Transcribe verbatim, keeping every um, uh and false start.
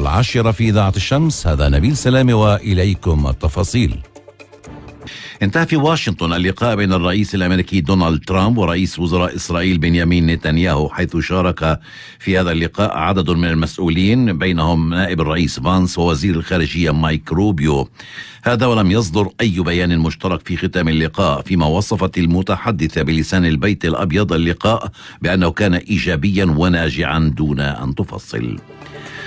العاشرة في إذاعة الشمس. هذا نبيل سلامي وإليكم التفاصيل. انتهى في واشنطن اللقاء بين الرئيس الأمريكي دونالد ترامب ورئيس وزراء إسرائيل بنيامين نتنياهو، حيث شارك في هذا اللقاء عدد من المسؤولين بينهم نائب الرئيس فانس ووزير الخارجية مايك روبيو. هذا ولم يصدر أي بيان مشترك في ختام اللقاء، فيما وصفت المتحدثة بلسان البيت الأبيض اللقاء بأنه كان إيجابيا وناجعا دون أن تفصل.